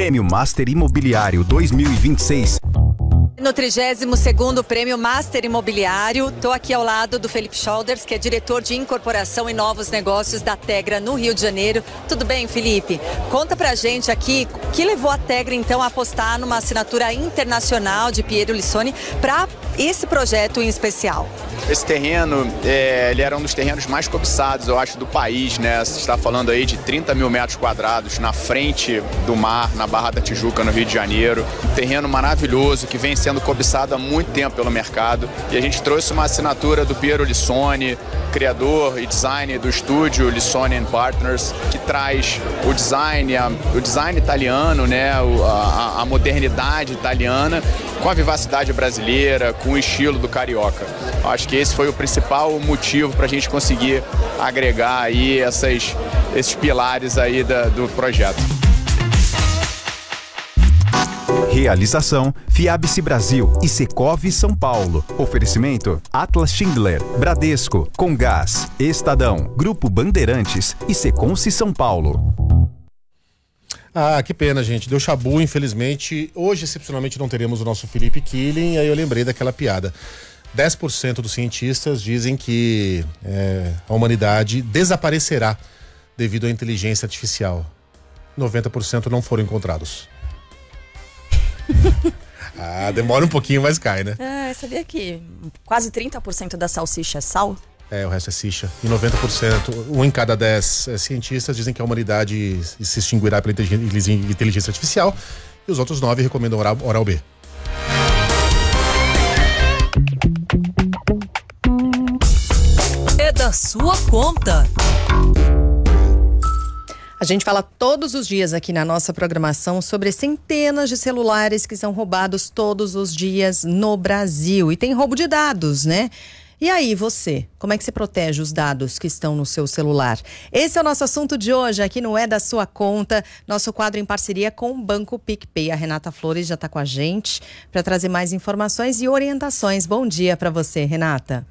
Prêmio Master Imobiliário 2026. No 32º Prêmio Master Imobiliário, estou aqui ao lado do Felipe Schoders, que é diretor de incorporação e novos negócios da Tegra no Rio de Janeiro. Tudo bem, Felipe? Conta pra gente aqui o que levou a Tegra então a apostar numa assinatura internacional de Piero Lissoni para esse projeto em especial. Esse terreno, ele era um dos terrenos mais cobiçados, eu acho, do país, né? Você está falando aí de 30 mil metros quadrados na frente do mar, na Barra da Tijuca, no Rio de Janeiro. Um terreno maravilhoso que vem sendo cobiçado há muito tempo pelo mercado. E a gente trouxe uma assinatura do Piero Lissoni, criador e designer do estúdio Lissoni & Partners, que traz o design italiano, né? A modernidade italiana com a vivacidade brasileira, com o estilo do carioca. Acho que esse foi o principal motivo para a gente conseguir agregar aí esses pilares aí do projeto. Realização Fiabice Brasil e Secov São Paulo. Oferecimento Atlas Schindler, Bradesco, Comgás, Estadão, Grupo Bandeirantes e Seconce São Paulo. Ah, que pena, gente. Deu chabu, infelizmente. Hoje, excepcionalmente, não teremos o nosso Felipe Killing, aí eu lembrei daquela piada. 10% dos cientistas dizem que a humanidade desaparecerá devido à inteligência artificial. 90% não foram encontrados. Demora um pouquinho, mas cai, né? Sabia que quase 30% da salsicha é sal? O resto é cicha. E 90%, 1 em cada 10 cientistas dizem que a humanidade se extinguirá pela inteligência artificial e os outros 9 recomendam Oral B. É da sua conta. A gente fala todos os dias aqui na nossa programação sobre centenas de celulares que são roubados todos os dias no Brasil. E tem roubo de dados, né? E aí, você? Como é que você protege os dados que estão no seu celular? Esse é o nosso assunto de hoje, aqui no É da Sua Conta, nosso quadro em parceria com o Banco PicPay. A Renata Flores já está com a gente para trazer mais informações e orientações. Bom dia para você, Renata.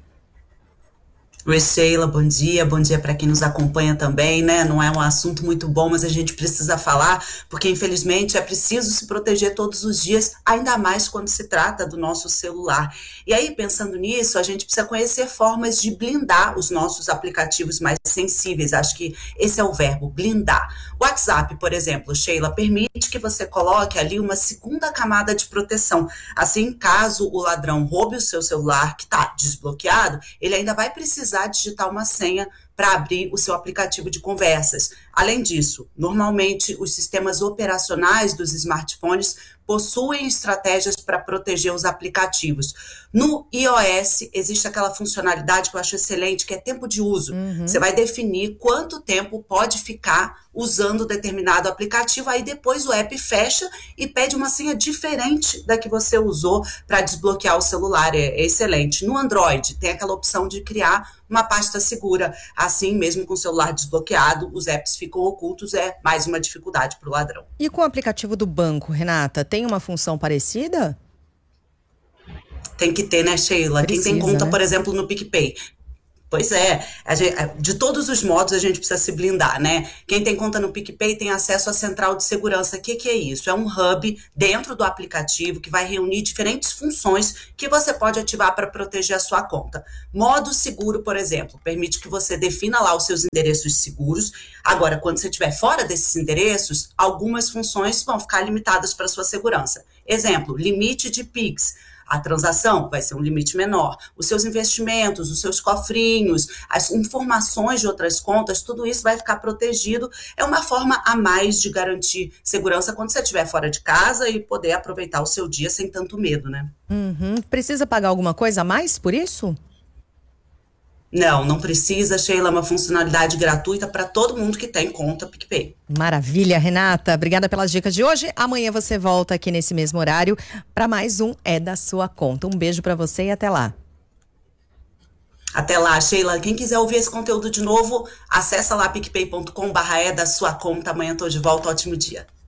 Oi, Sheila, bom dia para quem nos acompanha também, né? Não é um assunto muito bom, mas a gente precisa falar, porque infelizmente é preciso se proteger todos os dias, ainda mais quando se trata do nosso celular. E aí, pensando nisso, a gente precisa conhecer formas de blindar os nossos aplicativos mais sensíveis. Acho que esse é o verbo, blindar. O WhatsApp, por exemplo, Sheila, permite que você coloque ali uma segunda camada de proteção. Assim, caso o ladrão roube o seu celular, que está desbloqueado, ele ainda vai precisar digitar uma senha para abrir o seu aplicativo de conversas. Além disso, normalmente os sistemas operacionais dos smartphones possuem estratégias para proteger os aplicativos. No iOS existe aquela funcionalidade que eu acho excelente, que é tempo de uso. Você vai definir quanto tempo pode ficar usando determinado aplicativo, aí depois o app fecha e pede uma senha diferente da que você usou para desbloquear o celular. É excelente. No Android tem aquela opção de criar uma pasta segura. Assim, mesmo com o celular desbloqueado, os apps ficam ocultos, é mais uma dificuldade para o ladrão. E com o aplicativo do banco, Renata, tem uma função parecida? Tem que ter, né, Sheila? Precisa, quem tem conta, né? por exemplo, no PicPay. Pois é, de todos os modos a gente precisa se blindar, né? Quem tem conta no PicPay tem acesso à central de segurança. O que é isso? É um hub dentro do aplicativo que vai reunir diferentes funções que você pode ativar para proteger a sua conta. Modo seguro, por exemplo, permite que você defina lá os seus endereços seguros. Agora, quando você estiver fora desses endereços, algumas funções vão ficar limitadas para sua segurança. Exemplo, limite de Pix. A transação vai ser um limite menor. Os seus investimentos, os seus cofrinhos, as informações de outras contas, tudo isso vai ficar protegido. É uma forma a mais de garantir segurança quando você estiver fora de casa e poder aproveitar o seu dia sem tanto medo, né? Precisa pagar alguma coisa a mais por isso? Não precisa, Sheila, é uma funcionalidade gratuita para todo mundo que tem conta PicPay. Maravilha, Renata. Obrigada pelas dicas de hoje. Amanhã você volta aqui nesse mesmo horário para mais um É da Sua Conta. Um beijo para você e até lá. Até lá, Sheila. Quem quiser ouvir esse conteúdo de novo, acessa lá picpay.com/é da sua conta. Amanhã estou de volta. Ótimo dia.